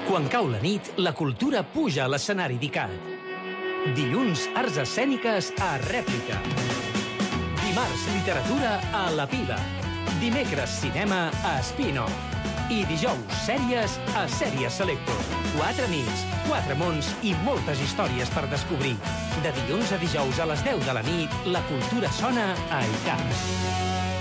Quan cau la nit, la cultura puja a l'escenari d'ICAT. Dilluns, arts escèniques a Rèplica. Dimarts, literatura a La Pila. Dimecres, cinema a Spin-Off. I dijous, sèries a Sèries Selector. 4 nits, 4 mons i moltes històries per descobrir. De dilluns a dijous a les 10 de la nit, la cultura sona a ICAT.